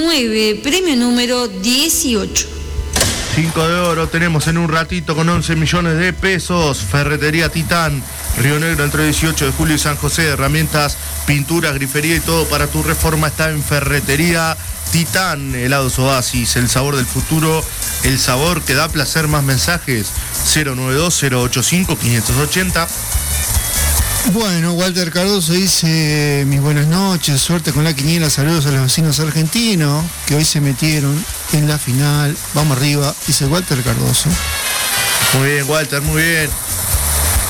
9, premio número 18. 5 de oro tenemos en un ratito con 11 millones de pesos. Ferretería Titán, Río Negro, entre 18 de julio y San José. Herramientas, pinturas, grifería y todo para tu reforma está en Ferretería Titán. Helados Oasis, el sabor del futuro, el sabor que da placer. Más mensajes, 092-085-580. Bueno, Walter Cardoso dice: mis buenas noches, suerte con la quiniela, saludos a los vecinos argentinos que hoy se metieron en la final, vamos arriba, dice Walter Cardoso. Muy bien, Walter, muy bien.